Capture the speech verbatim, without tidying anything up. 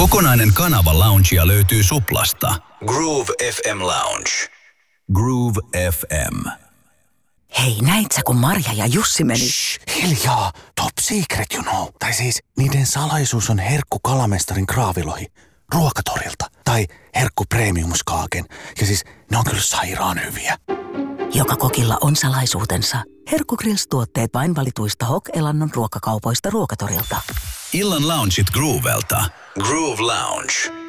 Kokonainen kanava loungea löytyy Suplasta. Groove F M Lounge. Groove F M. Hei, näit sä, kun Marja ja Jussi meni? Shh, hiljaa. Top secret, you know. Tai siis, niiden salaisuus on herkku kalamestarin kraavilohi. Ruokatorilta. Tai herkku premiumskaaken. Ja siis, ne on kyllä sairaan hyviä. Joka kokilla on salaisuutensa. Herkku Grills-tuotteet vain valituista Hok-elannon ruokakaupoista Ruokatorilta. Illan loungeit Groovelta. Groove Lounge.